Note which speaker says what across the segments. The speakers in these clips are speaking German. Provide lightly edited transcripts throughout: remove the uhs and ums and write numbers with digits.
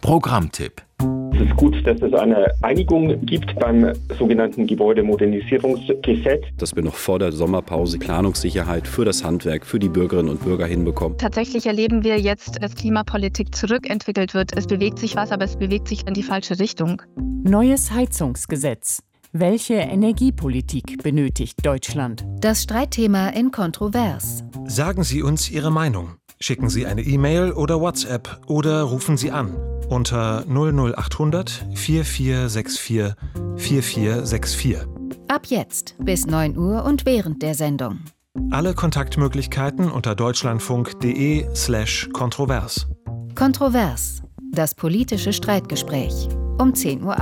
Speaker 1: Programmtipp.
Speaker 2: Es ist gut, dass es eine Einigung gibt beim sogenannten Gebäudemodernisierungsgesetz.
Speaker 3: Dass wir noch vor der Sommerpause Planungssicherheit für das Handwerk, für die Bürgerinnen und Bürger hinbekommen.
Speaker 4: Tatsächlich erleben wir jetzt, dass Klimapolitik zurückentwickelt wird. Es bewegt sich was, aber es bewegt sich in die falsche Richtung.
Speaker 5: Neues Heizungsgesetz. Welche Energiepolitik benötigt Deutschland?
Speaker 6: Das Streitthema in Kontrovers.
Speaker 7: Sagen Sie uns Ihre Meinung. Schicken Sie eine E-Mail oder WhatsApp oder rufen Sie an unter 00800 4464 4464.
Speaker 6: Ab jetzt bis 9 Uhr und während der Sendung.
Speaker 7: Alle Kontaktmöglichkeiten unter deutschlandfunk.de/kontrovers.
Speaker 6: Kontrovers. Das politische Streitgespräch. Um 10:08 Uhr.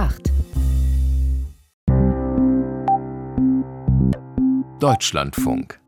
Speaker 1: Deutschlandfunk.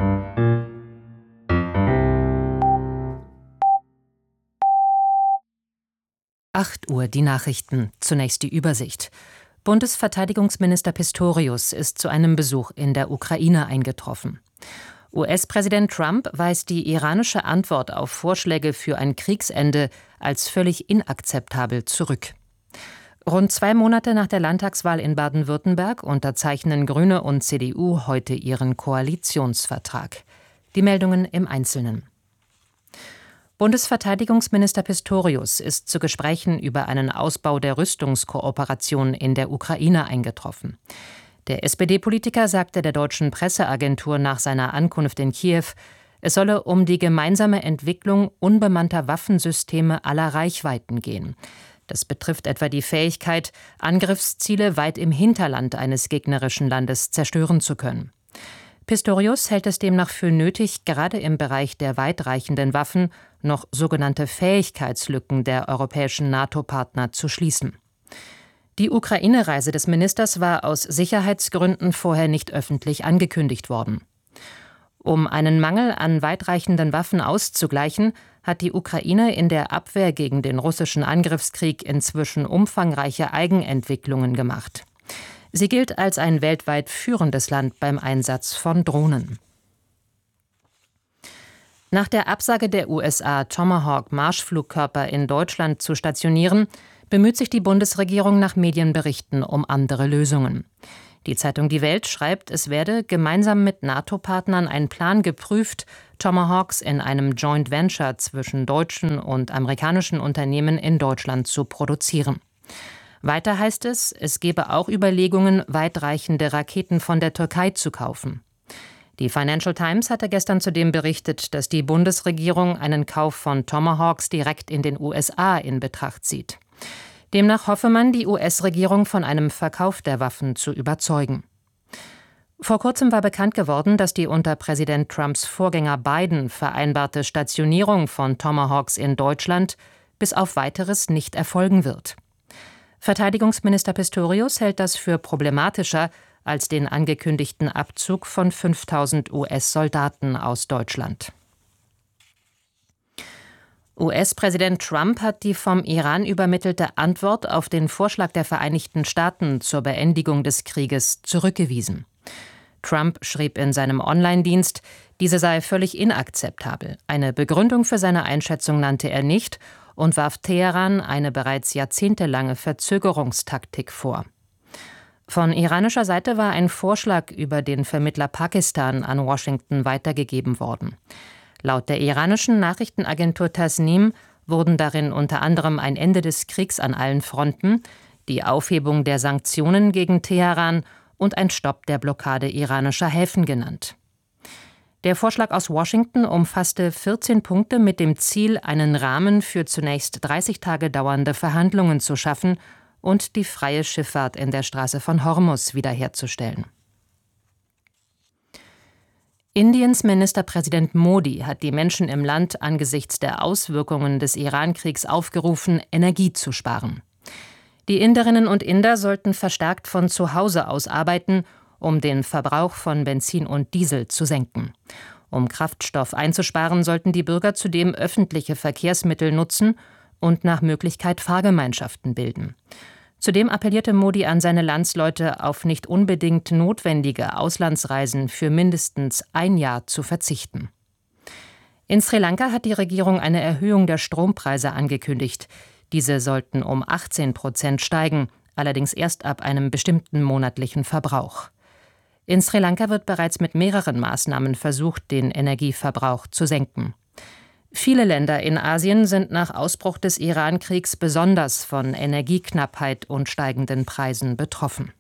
Speaker 8: Uhr die Nachrichten. Zunächst die Übersicht. Bundesverteidigungsminister Pistorius ist zu einem Besuch in der Ukraine eingetroffen. US-Präsident Trump weist die iranische Antwort auf Vorschläge für ein Kriegsende als völlig inakzeptabel zurück. Rund 2 Monate nach der Landtagswahl in Baden-Württemberg unterzeichnen Grüne und CDU heute ihren Koalitionsvertrag. Die Meldungen im Einzelnen. Bundesverteidigungsminister Pistorius ist zu Gesprächen über einen Ausbau der Rüstungskooperation in der Ukraine eingetroffen. Der SPD-Politiker sagte der deutschen Presseagentur nach seiner Ankunft in Kiew, es solle um die gemeinsame Entwicklung unbemannter Waffensysteme aller Reichweiten gehen. Das betrifft etwa die Fähigkeit, Angriffsziele weit im Hinterland eines gegnerischen Landes zerstören zu können. Pistorius hält es demnach für nötig, gerade im Bereich der weitreichenden Waffen noch sogenannte Fähigkeitslücken der europäischen NATO-Partner zu schließen. Die Ukraine-Reise des Ministers war aus Sicherheitsgründen vorher nicht öffentlich angekündigt worden. Um einen Mangel an weitreichenden Waffen auszugleichen, hat die Ukraine in der Abwehr gegen den russischen Angriffskrieg inzwischen umfangreiche Eigenentwicklungen gemacht. Sie gilt als ein weltweit führendes Land beim Einsatz von Drohnen. Nach der Absage der USA, Tomahawk-Marschflugkörper in Deutschland zu stationieren, bemüht sich die Bundesregierung nach Medienberichten um andere Lösungen. Die Zeitung Die Welt schreibt, es werde gemeinsam mit NATO-Partnern ein Plan geprüft, Tomahawks in einem Joint Venture zwischen deutschen und amerikanischen Unternehmen in Deutschland zu produzieren. Weiter heißt es, es gebe auch Überlegungen, weitreichende Raketen von der Türkei zu kaufen. Die Financial Times hatte gestern zudem berichtet, dass die Bundesregierung einen Kauf von Tomahawks direkt in den USA in Betracht zieht. Demnach hoffe man, die US-Regierung von einem Verkauf der Waffen zu überzeugen. Vor kurzem war bekannt geworden, dass die unter Präsident Trumps Vorgänger Biden vereinbarte Stationierung von Tomahawks in Deutschland bis auf Weiteres nicht erfolgen wird. Verteidigungsminister Pistorius hält das für problematischer als den angekündigten Abzug von 5.000 US-Soldaten aus Deutschland. US-Präsident Trump hat die vom Iran übermittelte Antwort auf den Vorschlag der Vereinigten Staaten zur Beendigung des Krieges zurückgewiesen. Trump schrieb in seinem Online-Dienst, diese sei völlig inakzeptabel. Eine Begründung für seine Einschätzung nannte er nicht und warf Teheran eine bereits jahrzehntelange Verzögerungstaktik vor. Von iranischer Seite war ein Vorschlag über den Vermittler Pakistan an Washington weitergegeben worden. Laut der iranischen Nachrichtenagentur Tasnim wurden darin unter anderem ein Ende des Kriegs an allen Fronten, die Aufhebung der Sanktionen gegen Teheran und ein Stopp der Blockade iranischer Häfen genannt. Der Vorschlag aus Washington umfasste 14 Punkte mit dem Ziel, einen Rahmen für zunächst 30 Tage dauernde Verhandlungen zu schaffen und die freie Schifffahrt in der Straße von Hormuz wiederherzustellen. Indiens Ministerpräsident Modi hat die Menschen im Land angesichts der Auswirkungen des Iran-Kriegs aufgerufen, Energie zu sparen. Die Inderinnen und Inder sollten verstärkt von zu Hause aus arbeiten, um den Verbrauch von Benzin und Diesel zu senken. Um Kraftstoff einzusparen, sollten die Bürger zudem öffentliche Verkehrsmittel nutzen und nach Möglichkeit Fahrgemeinschaften bilden. Zudem appellierte Modi an seine Landsleute, auf nicht unbedingt notwendige Auslandsreisen für mindestens ein Jahr zu verzichten. In Sri Lanka hat die Regierung eine Erhöhung der Strompreise angekündigt. Diese sollten um 18% steigen, allerdings erst ab einem bestimmten monatlichen Verbrauch. In Sri Lanka wird bereits mit mehreren Maßnahmen versucht, den Energieverbrauch zu senken. Viele Länder in Asien sind nach Ausbruch des Iran-Kriegs besonders von Energieknappheit und steigenden Preisen betroffen.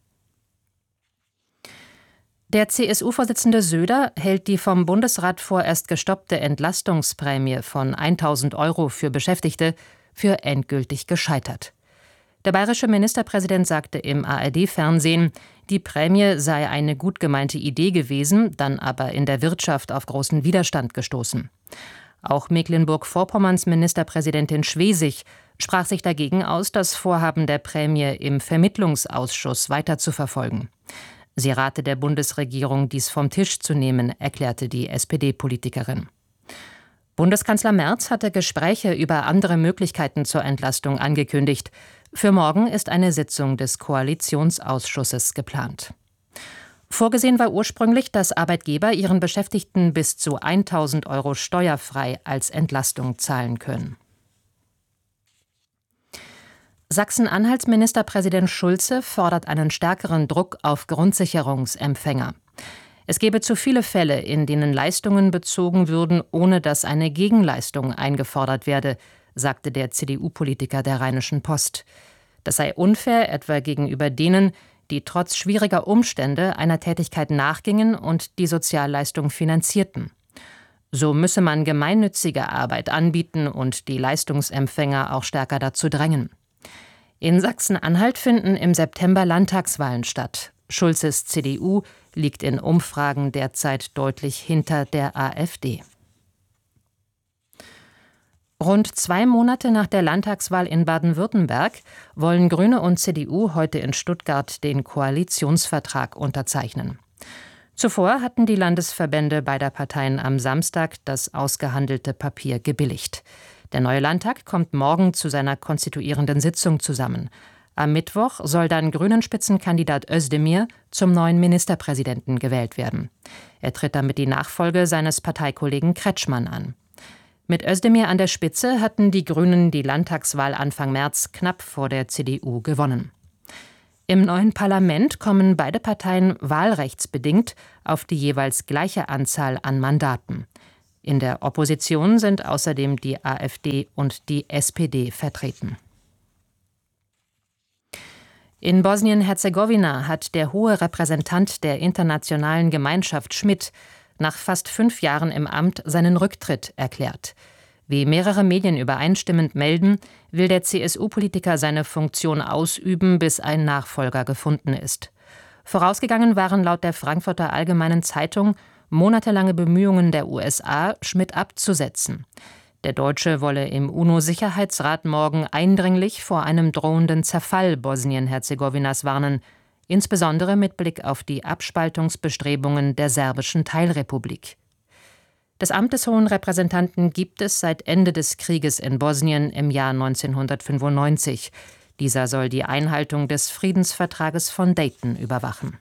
Speaker 8: Der CSU-Vorsitzende Söder hält die vom Bundesrat vorerst gestoppte Entlastungsprämie von 1.000 € für Beschäftigte für endgültig gescheitert. Der bayerische Ministerpräsident sagte im ARD-Fernsehen, die Prämie sei eine gut gemeinte Idee gewesen, dann aber in der Wirtschaft auf großen Widerstand gestoßen. Auch Mecklenburg-Vorpommerns Ministerpräsidentin Schwesig sprach sich dagegen aus, das Vorhaben der Prämie im Vermittlungsausschuss weiter zu verfolgen. Sie rate der Bundesregierung, dies vom Tisch zu nehmen, erklärte die SPD-Politikerin. Bundeskanzler Merz hatte Gespräche über andere Möglichkeiten zur Entlastung angekündigt. Für morgen ist eine Sitzung des Koalitionsausschusses geplant. Vorgesehen war ursprünglich, dass Arbeitgeber ihren Beschäftigten bis zu 1.000 € steuerfrei als Entlastung zahlen können. Sachsen-Anhalts Ministerpräsident Schulze fordert einen stärkeren Druck auf Grundsicherungsempfänger. Es gebe zu viele Fälle, in denen Leistungen bezogen würden, ohne dass eine Gegenleistung eingefordert werde, sagte der CDU-Politiker der Rheinischen Post. Das sei unfair, etwa gegenüber denen, die trotz schwieriger Umstände einer Tätigkeit nachgingen und die Sozialleistung finanzierten. So müsse man gemeinnützige Arbeit anbieten und die Leistungsempfänger auch stärker dazu drängen. In Sachsen-Anhalt finden im September Landtagswahlen statt. Schulzes CDU liegt in Umfragen derzeit deutlich hinter der AfD. Rund 2 Monate nach der Landtagswahl in Baden-Württemberg wollen Grüne und CDU heute in Stuttgart den Koalitionsvertrag unterzeichnen. Zuvor hatten die Landesverbände beider Parteien am Samstag das ausgehandelte Papier gebilligt. Der neue Landtag kommt morgen zu seiner konstituierenden Sitzung zusammen. Am Mittwoch soll dann Grünen-Spitzenkandidat Özdemir zum neuen Ministerpräsidenten gewählt werden. Er tritt damit die Nachfolge seines Parteikollegen Kretschmann an. Mit Özdemir an der Spitze hatten die Grünen die Landtagswahl Anfang März knapp vor der CDU gewonnen. Im neuen Parlament kommen beide Parteien wahlrechtsbedingt auf die jeweils gleiche Anzahl an Mandaten. In der Opposition sind außerdem die AfD und die SPD vertreten. In Bosnien-Herzegowina hat der hohe Repräsentant der internationalen Gemeinschaft Schmidt nach fast 5 Jahren im Amt seinen Rücktritt erklärt. Wie mehrere Medien übereinstimmend melden, will der CSU-Politiker seine Funktion ausüben, bis ein Nachfolger gefunden ist. Vorausgegangen waren laut der Frankfurter Allgemeinen Zeitung monatelange Bemühungen der USA, Schmidt abzusetzen. Der Deutsche wolle im UNO-Sicherheitsrat morgen eindringlich vor einem drohenden Zerfall Bosnien-Herzegowinas warnen, insbesondere mit Blick auf die Abspaltungsbestrebungen der serbischen Teilrepublik. Das Amt des Hohen Repräsentanten gibt es seit Ende des Krieges in Bosnien im Jahr 1995. Dieser soll die Einhaltung des Friedensvertrages von Dayton überwachen.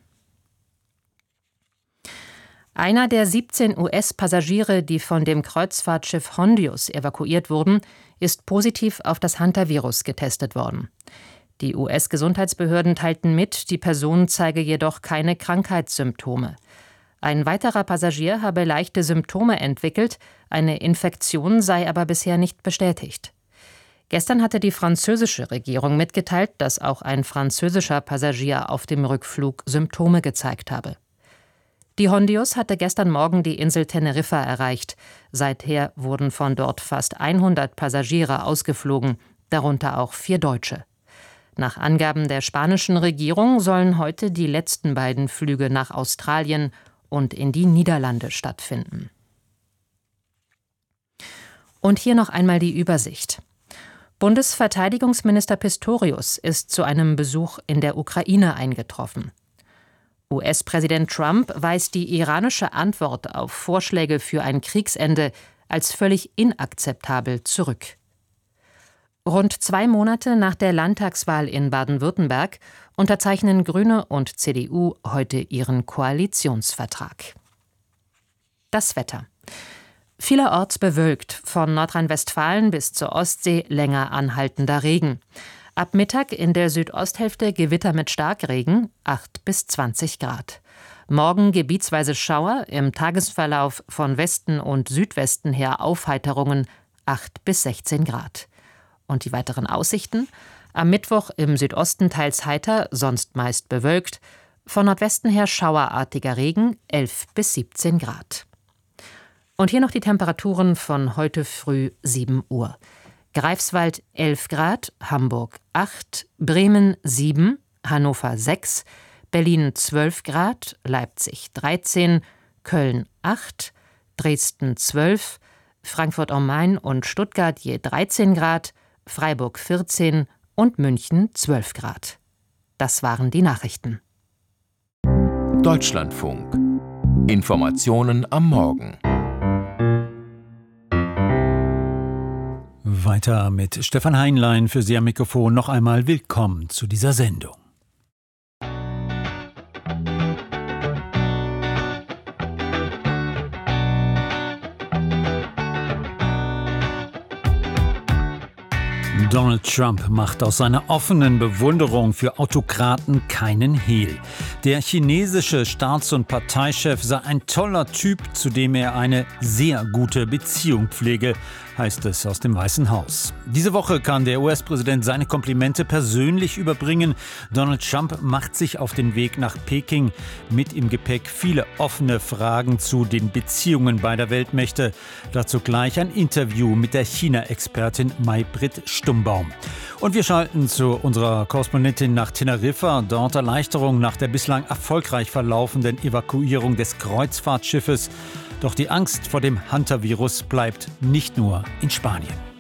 Speaker 8: Einer der 17 US-Passagiere, die von dem Kreuzfahrtschiff Hondius evakuiert wurden, ist positiv auf das Hantavirus getestet worden. Die US-Gesundheitsbehörden teilten mit, die Person zeige jedoch keine Krankheitssymptome. Ein weiterer Passagier habe leichte Symptome entwickelt, eine Infektion sei aber bisher nicht bestätigt. Gestern hatte die französische Regierung mitgeteilt, dass auch ein französischer Passagier auf dem Rückflug Symptome gezeigt habe. Die Hondius hatte gestern Morgen die Insel Teneriffa erreicht. Seither wurden von dort fast 100 Passagiere ausgeflogen, darunter auch 4 Deutsche. Nach Angaben der spanischen Regierung sollen heute die letzten beiden Flüge nach Australien und in die Niederlande stattfinden. Und hier noch einmal die Übersicht. Bundesverteidigungsminister Pistorius ist zu einem Besuch in der Ukraine eingetroffen. US-Präsident Trump weist die iranische Antwort auf Vorschläge für ein Kriegsende als völlig inakzeptabel zurück. Rund 2 Monate nach der Landtagswahl in Baden-Württemberg unterzeichnen Grüne und CDU heute ihren Koalitionsvertrag. Das Wetter. Vielerorts bewölkt, von Nordrhein-Westfalen bis zur Ostsee länger anhaltender Regen. Ab Mittag in der Südosthälfte Gewitter mit Starkregen, 8 bis 20 Grad. Morgen gebietsweise Schauer, im Tagesverlauf von Westen und Südwesten her Aufheiterungen, 8 bis 16 Grad. Und die weiteren Aussichten? Am Mittwoch im Südosten teils heiter, sonst meist bewölkt. Von Nordwesten her schauerartiger Regen, 11 bis 17 Grad. Und hier noch die Temperaturen von heute früh 7 Uhr. Greifswald 11 Grad, Hamburg 8, Bremen 7, Hannover 6, Berlin 12 Grad, Leipzig 13, Köln 8, Dresden 12, Frankfurt am Main und Stuttgart je 13 Grad, Freiburg 14 und München 12 Grad. Das waren die Nachrichten.
Speaker 1: Deutschlandfunk. Informationen am Morgen.
Speaker 9: Weiter mit Stefan Heinlein für Sie am Mikrofon. Noch einmal willkommen zu dieser Sendung. Donald Trump macht aus seiner offenen Bewunderung für Autokraten keinen Hehl. Der chinesische Staats- und Parteichef sei ein toller Typ, zu dem er eine sehr gute Beziehung pflege, heißt es aus dem Weißen Haus. Diese Woche kann der US-Präsident seine Komplimente persönlich überbringen. Donald Trump macht sich auf den Weg nach Peking. Mit im Gepäck viele offene Fragen zu den Beziehungen beider Weltmächte. Dazu gleich ein Interview mit der China-Expertin Maybrit Stumbaum. Und wir schalten zu unserer Korrespondentin nach Teneriffa. Dort Erleichterung nach der bislang erfolgreich verlaufenden Evakuierung des Kreuzfahrtschiffes. Doch die Angst vor dem Hantavirus bleibt nicht nur in Spanien.